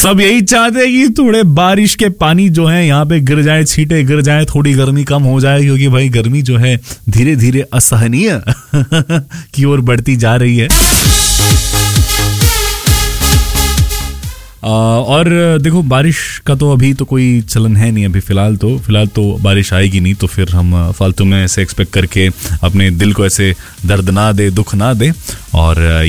सब यही चाहते हैं कि थोड़े बारिश के पानी जो है यहाँ पे गिर जाए, छींटे गिर जाए, थोड़ी गर्मी कम हो जाए, क्योंकि भाई गर्मी जो है धीरे धीरे असहनीय की ओर बढ़ती जा रही है। और देखो बारिश का तो अभी तो कोई चलन है नहीं, अभी फिलहाल तो बारिश आएगी नहीं, तो फिर हम फालतू में ऐसे एक्सपेक्ट करके अपने दिल को ऐसे दर्द ना दे, दुख ना दे। और